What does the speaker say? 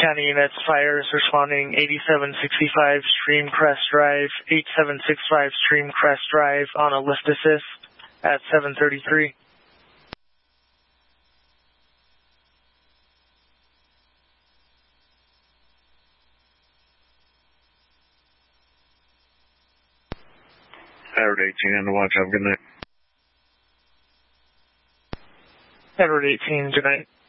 County units, fires responding 8765 Streamcrest Drive, 8765 Streamcrest Drive on a lift assist at 733. Edward 18 on the watch. Have a good night. Edward 18, good night.